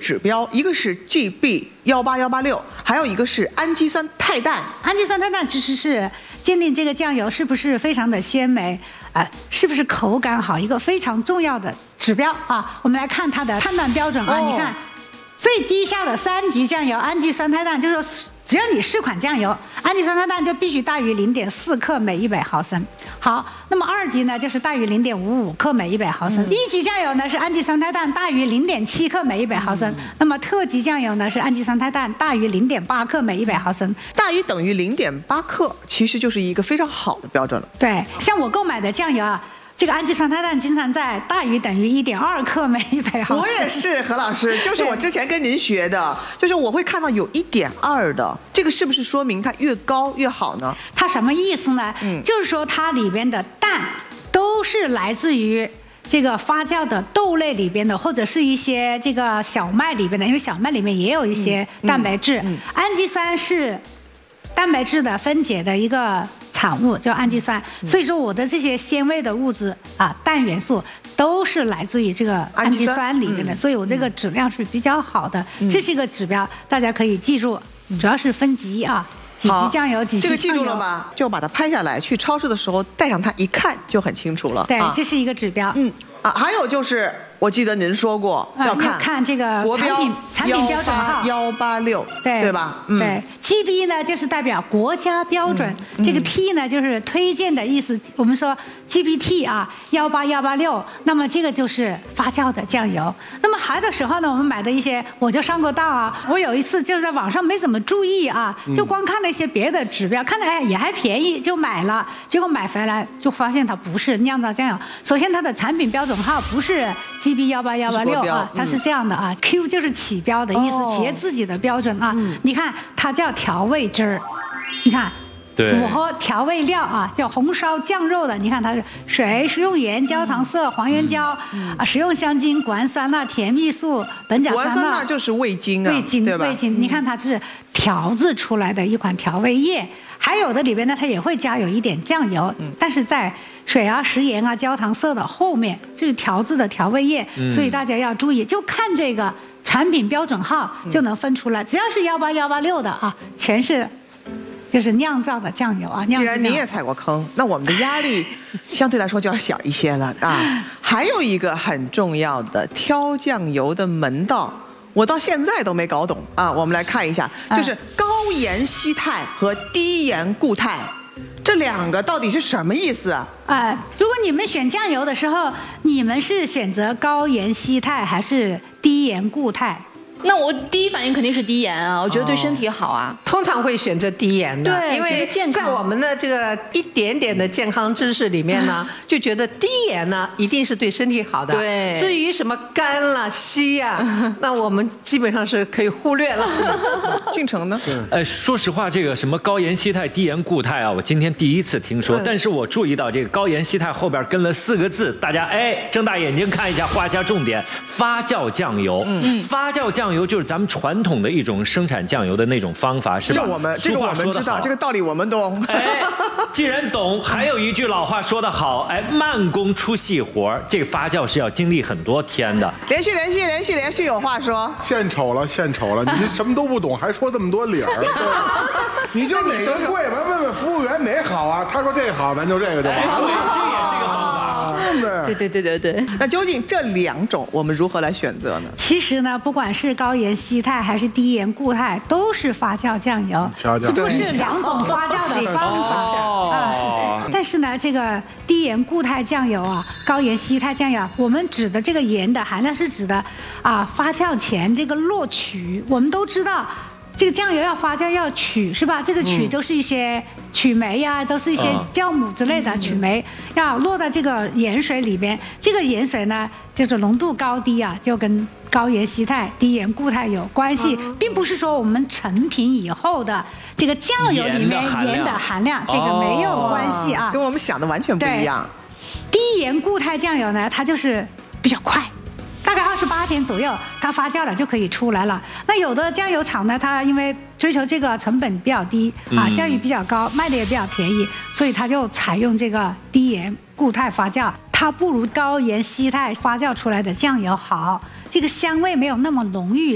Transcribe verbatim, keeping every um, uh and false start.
指标，一个是 G B 幺八幺八六，还有一个是氨基酸肽氮。 氨基酸肽氮其实是鉴定这个酱油是不是非常的鲜美，呃，是不是口感好，一个非常重要的指标啊。我们来看它的判断标准啊，哦、你看最低下的三级酱油氨基酸肽氮，就是说只要你试款酱油，氨基酸肽氮就必须大于零点四克每一百毫升。好，那么二级呢就是大于零点五五克每一百毫升。嗯、一级酱油呢是氨基酸肽氮大于零点七克每一百毫升。嗯、那么特级酱油呢是氨基酸肽氮大于零点八克每一百毫升。 大于等于零点八克，其实就是一个非常好的标准了。 对，像我购买的酱油啊。这个氨基酸肽氮经常在大于等于一点二克每一百毫升。 我也是，何老师，就是我之前跟您学的，就是我会看到有一点二的，这个是不是说明它越高越好呢？ 它什么意思呢？嗯，就是说它里边的氮都是来自于这个发酵的豆类里边的，或者是一些这个小麦里边的，因为小麦里面也有一些蛋白质。嗯嗯、氨基酸是蛋白质的分解的一个产物，叫氨基酸。所以说我的这些鲜味的物质啊，氮元素都是来自于这个氨基酸里面的，所以我这个质量是比较好的。这是一个指标，大家可以记住，主要是分级啊。几级酱油，几级酱油， 这个记住了吗？就把它拍下来，去超市的时候带上它，一看就很清楚了。 对，这是一个指标。 嗯啊，还有就是，我记得您说过要看要看这个产品产品标准号幺八六，对对吧？ 对 ，G B 呢就是代表国家标准，这个 T 呢就是推荐的意思。我们说 G B T 啊，幺八幺八六，那么这个就是发酵的酱油。那么还的时候呢，我们买的一些，我就上过当啊。我有一次就在网上没怎么注意啊，就光看了一些别的指标，看着哎也还便宜，就买了。结果买回来就发现它不是酿造酱油。首先它的产品标准号不是 G B 幺八幺八六啊，它是这样的啊 ，Q 就是起标的意思，企业自己的标准啊。你看它叫调味汁儿，你看。符合调味料啊，叫红烧酱肉的。你看它是水、食用盐、焦糖色、黄原胶、嗯嗯、啊，食用香精、谷氨酸钠、甜蜜素、苯甲酸钠。谷氨酸钠就是味精啊， 味精， 对吧？ 味精，你看它是调制出来的一款调味液。还有的里边呢，它也会加有一点酱油，嗯、但是在水啊、食盐啊、焦糖色的后面，就是调制的调味液，嗯、所以大家要注意，就看这个产品标准号就能分出来。只要是幺八幺八六的啊，全是。就是酿造的酱油啊， 既然您也踩过坑，那我们的压力相对来说就要小一些了啊。还有一个很重要的挑酱油的门道，我到现在都没搞懂啊。我们来看一下，就是高盐稀态和低盐固态，这两个到底是什么意思啊？ 啊，如果你们选酱油的时候，你们是选择高盐稀态还是低盐固态？ 那我第一反应肯定是低盐啊，我觉得对身体好啊。 哦、通常会选择低盐的， 对， 因为在我们的这个一点点的健康知识里面呢，就觉得低盐呢一定是对身体好的。 对， 至于什么干啦、稀呀、啊，那我们基本上是可以忽略了。 俊成呢？ 呃，说实话，这个什么高盐稀态、低盐固态啊，我今天第一次听说。嗯、但是我注意到这个高盐稀态后边跟了四个字，大家哎睁大眼睛看一下，画一下重点：发酵酱油。嗯，发酵酱油。油就是咱们传统的一种生产酱油的那种方法，是吧？ 这我们这个我们知道，这个道理我们懂。 哎，既然懂，还有一句老话说得好，哎，慢工出细活，这个发酵是要经历很多天的。 连续连续连续连续有话说。 献丑了献丑了，你什么都不懂，还说这么多理儿。你就哪个贵，完问问服务员哪好啊？他说这好，咱就这个就完了。 这也是一个方法。 对对对对对。 那究竟这两种我们如何来选择呢？ 其实呢，不管是高盐稀态还是低盐固态，都是发酵酱油，只不过是两种发酵的方法啊。但是呢，这个低盐固态酱油啊，高盐稀态酱油，我们指的这个盐的含量是指的啊发酵前这个落曲。我们都知道。这个酱油要发酵要曲是吧？这个曲都是一些曲霉呀、啊，都是一些酵母之类的曲霉，要落到这个盐水里边。这个盐水呢，就是浓度高低啊，就跟高盐稀态、低盐固态有关系，并不是说我们成品以后的这个酱油里面盐的含量，这个没有关系啊， 跟我们想的完全不一样。 低盐固态酱油呢，它就是比较快。大概二十八天左右，它发酵了就可以出来了。那有的酱油厂呢，它因为追求这个成本比较低啊，效益比较高，卖的也比较便宜，所以它就采用这个低盐固态发酵。它不如高盐稀态发酵出来的酱油好，这个香味没有那么浓郁。